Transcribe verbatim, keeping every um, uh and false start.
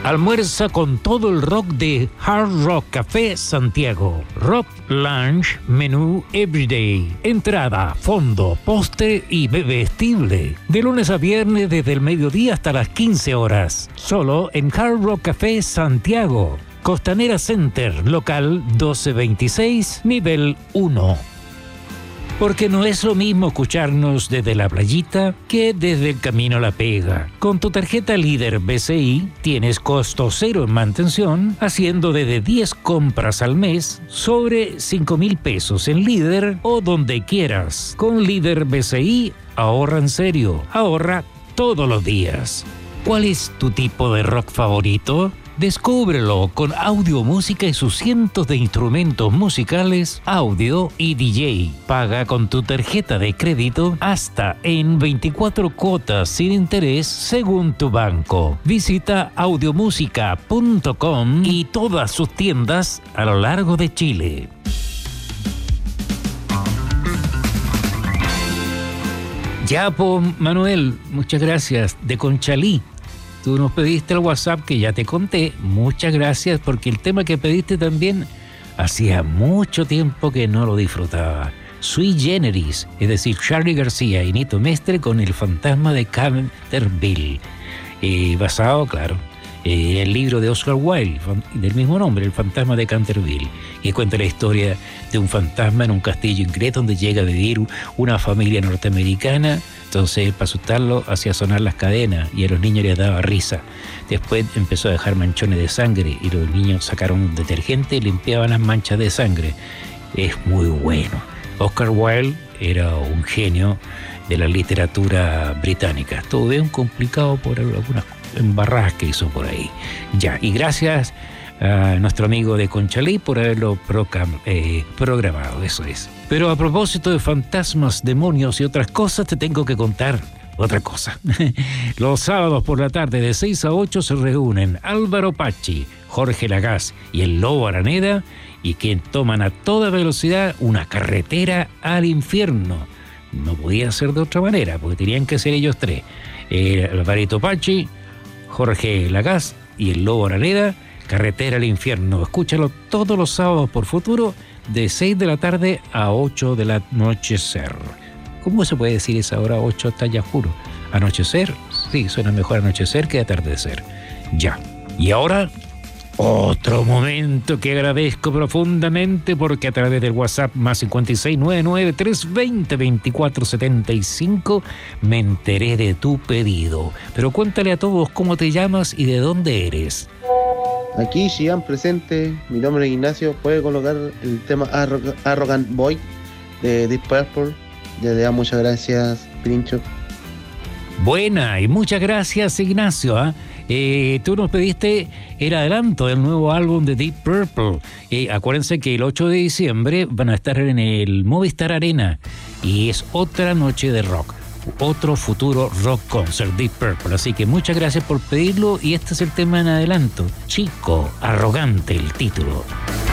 Almuerza con todo el rock de Hard Rock Café Santiago. Rock Lunch, menú Everyday. Entrada, fondo, postre y bebestible. De lunes a viernes desde el mediodía hasta las quince horas. Solo en Hard Rock Café Santiago. Costanera Center, local doce veintiséis, nivel uno. Porque no es lo mismo escucharnos desde la playita que desde el camino a la pega. Con tu tarjeta Líder B C I tienes costo cero en mantención, haciendo desde diez compras al mes sobre cinco mil pesos en Líder o donde quieras. Con Líder B C I, ahorra en serio, ahorra todos los días. ¿Cuál es tu tipo de rock favorito? Descúbrelo con Audio Música y sus cientos de instrumentos musicales, audio y D J. Paga con tu tarjeta de crédito hasta en veinticuatro cuotas sin interés según tu banco. Visita audiomusica punto com y todas sus tiendas a lo largo de Chile. Ya, po, Manuel, muchas gracias. De Conchalí. Tú nos pediste el WhatsApp que ya te conté. Muchas gracias, porque el tema que pediste también hacía mucho tiempo que no lo disfrutaba. Sui Generis, es decir, Charly García y Nito Mestre con El fantasma de Canterville. Eh, basado, claro, en eh, el libro de Oscar Wilde, del mismo nombre, El fantasma de Canterville, que cuenta la historia de un fantasma en un castillo inglés donde llega a vivir una familia norteamericana. Entonces, para asustarlo, hacía sonar las cadenas y a los niños les daba risa. Después empezó a dejar manchones de sangre y los niños sacaron un detergente y limpiaban las manchas de sangre. Es muy bueno. Oscar Wilde era un genio de la literatura británica. Todo bien complicado por algunas embarradas que hizo por ahí. Ya, y gracias a nuestro amigo de Conchalí por haberlo procam- eh, programado, eso es. Pero a propósito de fantasmas, demonios y otras cosas, te tengo que contar otra cosa. Los sábados por la tarde de seis a ocho se reúnen Álvaro Pachi, Jorge Lagás y el Lobo Araneda, y que toman a toda velocidad una carretera al infierno. No podía ser de otra manera, porque tenían que ser ellos tres. Eh, Alvarito Pachi, Jorge Lagás y el Lobo Araneda, Carretera al Infierno. Escúchalo todos los sábados por Futuro de seis de la tarde a ocho del anochecer. ¿Cómo se puede decir esa hora ocho hasta ya juro? ¿Anochecer? Sí, suena mejor anochecer que atardecer. Ya. Y ahora, otro momento que agradezco profundamente, porque a través del WhatsApp más cincuenta y seis, noventa y nueve, trescientos veinte, veinticuatro setenta y cinco me enteré de tu pedido. Pero cuéntale a todos cómo te llamas y de dónde eres. Aquí, Xian presente, mi nombre es Ignacio. Puede colocar el tema Arro- Arrogant Boy de Deep Purple. Ya le da muchas gracias, Pirincho. Buena, y muchas gracias, Ignacio. ¿eh? Eh, tú nos pediste el adelanto del nuevo álbum de Deep Purple. Eh, acuérdense que el ocho de diciembre van a estar en el Movistar Arena y es otra noche de rock. Otro futuro rock concert, Deep Purple. Así que muchas gracias por pedirlo y este es el tema en adelanto. Chico, arrogante el título.